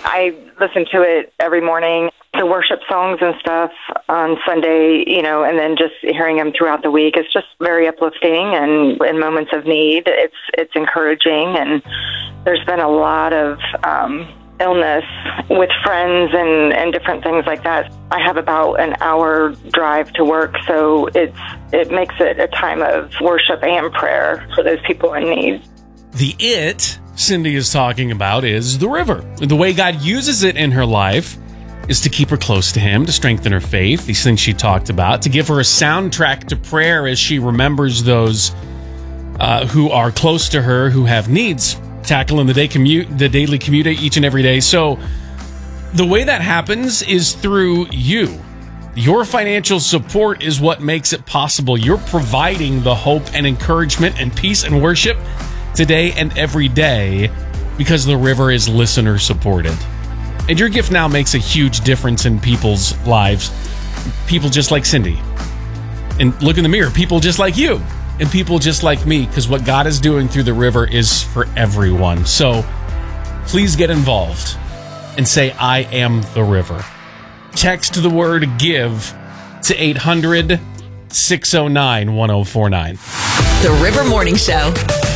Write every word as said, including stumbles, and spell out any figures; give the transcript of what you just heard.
I listen to it every morning, the worship songs and stuff on Sunday, you know, and then just hearing them throughout the week. It's just very uplifting, and in moments of need, it's it's encouraging. And there's been a lot of um, illness with friends and, and different things like that. I have about an hour drive to work, so it's it makes it a time of worship and prayer for those people in need. The it Cindy is talking about is the river. The way God uses it in her life is to keep her close to him, to strengthen her faith, these things she talked about, to give her a soundtrack to prayer as she remembers those uh, who are close to her, who have needs, tackling the day commute, the daily commute each and every day. So the way that happens is through you. Your financial support is what makes it possible. You're providing the hope and encouragement and peace and worship today and every day because the river is listener supported. And your gift now makes a huge difference in people's lives. People just like Cindy. And look in the mirror, people just like you. And people just like me, because what God is doing through the river is for everyone. So please get involved and say, I am the river. Text the word give to eight hundred, six oh nine, one oh four nine. The River Morning Show.